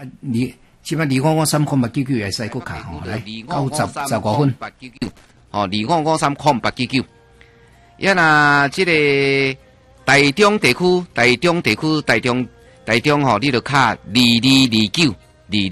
你即摆2553899会使佫卡吼，来9015分。 哦，25530899。呀那即个台中地区吼，你就卡2229。